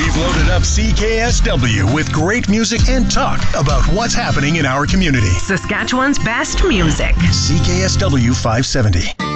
We've loaded up CKSW with great music and talk about what's happening in our community. Saskatchewan's best music. CKSW 570.